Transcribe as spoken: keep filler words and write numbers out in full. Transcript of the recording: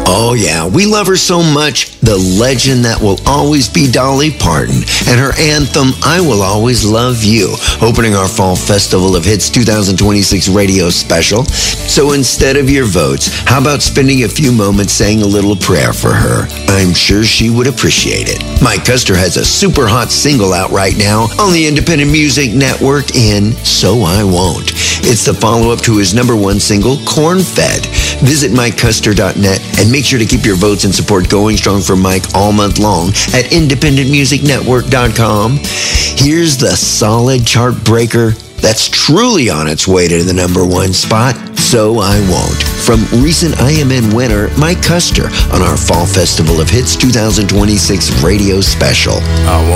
Oh, yeah, we love her so much. The legend that will always be Dolly Parton and her anthem, I Will Always Love You, opening our Fall Festival of Hits twenty twenty-six radio special. So instead of your votes, how about spending a few moments saying a little prayer for her? I'm sure she would appreciate it. Mike Custer has a super hot single out right now on the Independent Music Network in So I Won't. It's the follow-up to his number one single, Corn Fed. Visit mike custer dot net and make sure to keep your votes and support going strong for Mike all month long at independent music network dot com. Here's the solid chart breaker that's truly on its way to the number one spot, So I Won't. From recent I M N winner Mike Custer on our Fall Festival of Hits twenty twenty-six radio special. I won't.